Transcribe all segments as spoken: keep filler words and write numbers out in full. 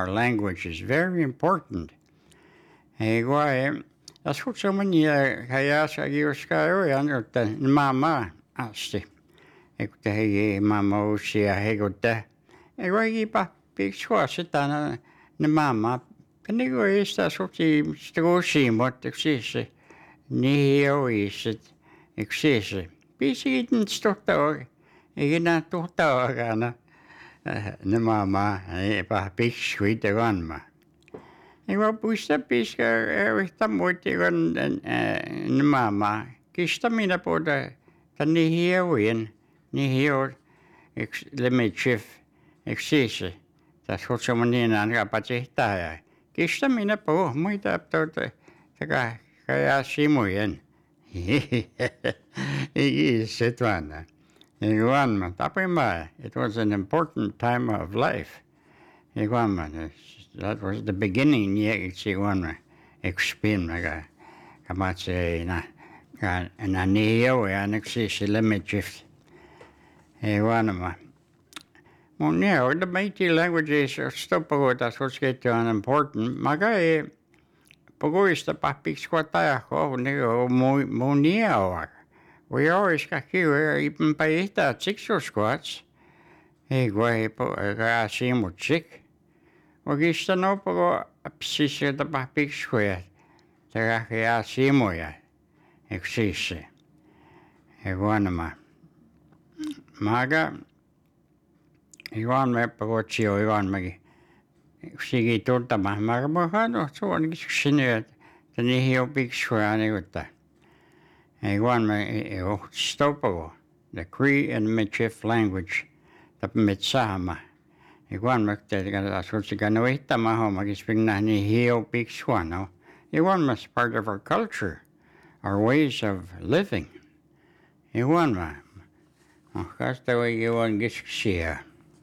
our language is very important. Igual, escucho mania kaya sa Diyos kayo yan utta mama asti. Ikuta higi mama usia higuta. Igual ipa pikswa sita na na mama. Panigo ista suti strusi mot existe. Nihio isit existe. Pisigit stokta. Igina tuhta gana. Na mama ipa pikswi te ganma. Igual puista pisca esta muerte con na mama. Kista mina po da ta nihio in nihio limit existe. Ta sucho manina nga patihta. Kista mina po muita to taka kaya simo yan. Iisitwana. Iguan tapima. It was an important time of life. Iguan that was the beginning ye iguan expin naga kamatse na na neo and exist limit shift. Iguan ma. Moneo the mighty languages are stopo that's what's get on important. Maga Pogoista papix quataco, nego moneo. We always got here, even paita, six or squats. Egua, a simo chick. Ogista no pogo, a psicia the papix square. Terracia simoya, existe. Eguanama. Maga, Iwan me pogocio, Iwan magi. Sigi torta ma magmahano so an gisine tani hio big swani gutta. E wan me o stopo the Cree and Michif language the Mitsama. E wan me te ga so sigano ita ma ho magisping na ni hio big swano. E wan mas part of our culture, our ways of living. E wan ma. O kasta we you wan gisksia.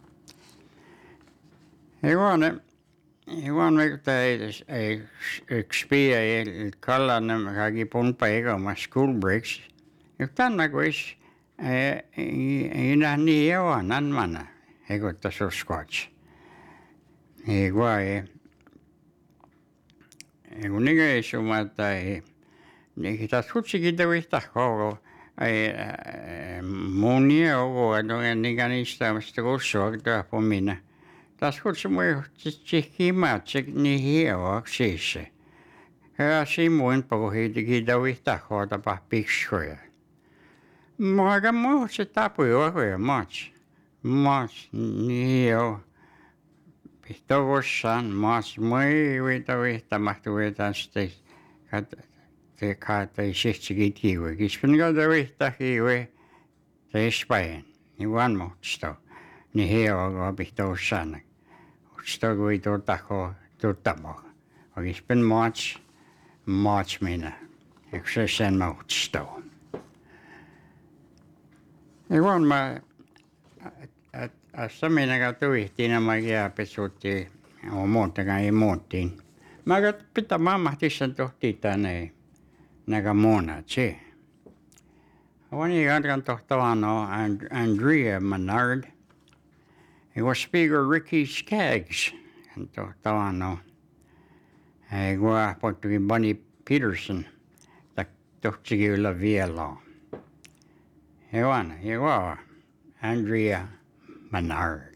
E wan it Iwan mekta e expia el kalla nem kagi pun paega ma school breaks. Iktan magwis e ina ni ewa nan mana ego ta so scotch. Igua e e uniga e sumata e ne kita sutsi kita wista ko e monia o ano ni ganista sto so ta pomina. Das goed zo mooi chichima chik ni hio xise. Ja Simon po hidi gida wita hoda pa pixoya. Maga mo se tapu yo ko much. Much ni hio. Pisto san much muy wita wita machtu wita ste. Kat te kata shichigiti we. Gispinga da wita hiwe. Te Spain. Ni wan mo sto. Ni hio go pisto san. Stogui tortaco tortamo. Og ich bin March, March mina. Ik zou zijn mout sto. Ik woon maar, als ze mina gaat uitien en maar ja, pesutti, o monta ga i montin. Maar het pita mama tisan toch tita ne, naga mona, tje. Wanneer je gaat toch toano, Andrea Menard. It was speaker Ricky Skaggs, and Tawano. I go up to Bunny Peterson, the Tochigi La Vielo. He won, he was Andrea Menard.